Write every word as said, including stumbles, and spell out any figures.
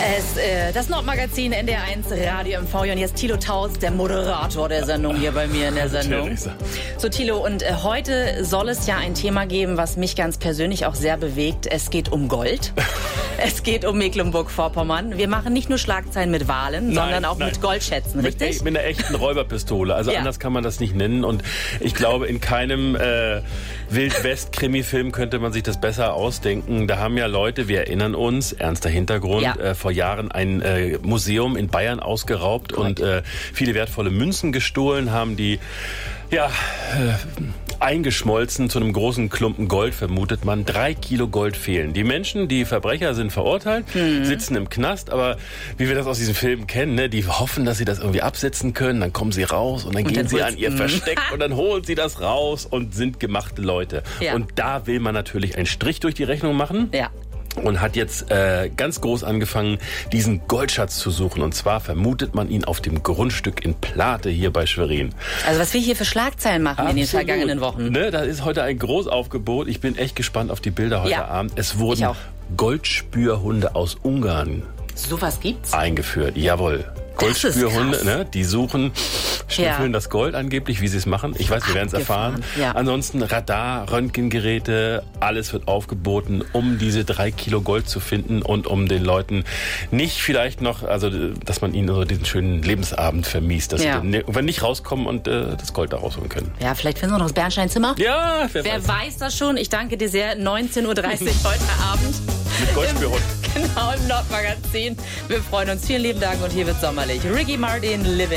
Es, äh, das Nordmagazin N D R eins Radio M V und jetzt Thilo Taus, der Moderator der Sendung hier bei mir in der Sendung. So Thilo, und äh, heute soll es ja ein Thema geben, was mich ganz persönlich auch sehr bewegt. Es geht um Gold. Es geht um Mecklenburg-Vorpommern. Wir machen nicht nur Schlagzeilen mit Wahlen, nein, sondern auch nein. mit Goldschätzen, richtig? Mit, mit einer echten Räuberpistole. Also ja. anders kann man das nicht nennen. Und ich glaube, in keinem äh, Wild-West-Krimi-Film könnte man sich das besser ausdenken. Da haben ja Leute, wir erinnern uns, ernster Hintergrund, ja. äh, vor Jahren ein äh, Museum in Bayern ausgeraubt Correct. und äh, viele wertvolle Münzen gestohlen, haben die ja äh, eingeschmolzen zu einem großen Klumpen Gold, vermutet man. Drei Kilo Gold fehlen. Die Menschen, die Verbrecher, sind verurteilt, mhm. sitzen im Knast, aber wie wir das aus diesen Filmen kennen, ne, die hoffen, dass sie das irgendwie absetzen können, dann kommen sie raus und dann und gehen dann sie an ihr Versteck und dann holen sie das raus und sind gemachte Leute. Ja. Und da will man natürlich einen Strich durch die Rechnung machen. Ja. Und hat jetzt äh, ganz groß angefangen, diesen Goldschatz zu suchen. Und zwar vermutet man ihn auf dem Grundstück in Plate hier bei Schwerin. Also was wir hier für Schlagzeilen machen Absolut. in den vergangenen Wochen. Ne, da ist heute ein Großaufgebot. Ich bin echt gespannt auf die Bilder heute ja. Abend. Es wurden Goldspürhunde aus Ungarn Sowas gibt's? eingeführt. Jawohl. Goldspürhunde, ne? Die suchen, schnüffeln ja. das Gold angeblich, wie sie es machen. Ich weiß, wir werden es erfahren. Ja. Ansonsten Radar, Röntgengeräte, alles wird aufgeboten, um diese drei Kilo Gold zu finden und um den Leuten nicht vielleicht noch, also dass man ihnen so diesen schönen Lebensabend vermiest, dass ja. sie irgendwann nicht rauskommen und äh, das Gold da rausholen können. Ja, vielleicht finden wir noch das Bernsteinzimmer. Ja, wer, wer weiß. weiß das schon. Ich danke dir sehr. neunzehn Uhr dreißig heute Abend. Mit Goldspürhund. Genau, im Nordmagazin. Wir freuen uns. Vielen lieben Dank und hier wird sommerlich. Ricky Martin, Living.